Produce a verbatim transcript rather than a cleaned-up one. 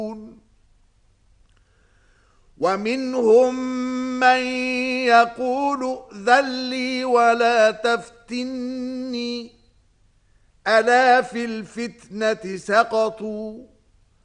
ومنهم من يقول ائذن لي ولا تفتني ألا في الفتنة سقطوا